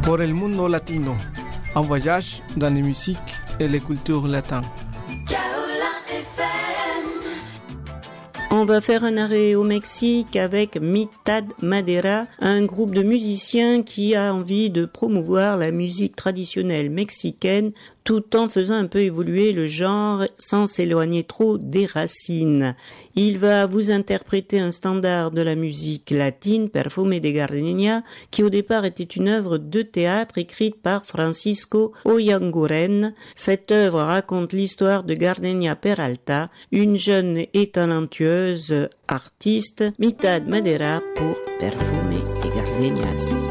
Por el mundo latino, un voyage dans les musiques et les cultures latines. On va faire un arrêt au Mexique avec Mitad Madera, un groupe de musiciens qui a envie de promouvoir la musique traditionnelle mexicaine tout en faisant un peu évoluer le genre sans s'éloigner trop des racines. Il va vous interpréter un standard de la musique latine, Perfume de Gardenia, qui au départ était une œuvre de théâtre écrite par Francisco Oyanguren. Cette œuvre raconte l'histoire de Gardenia Peralta, une jeune et talentueuse artiste. Mitad Madera pour Perfume de Gardenias.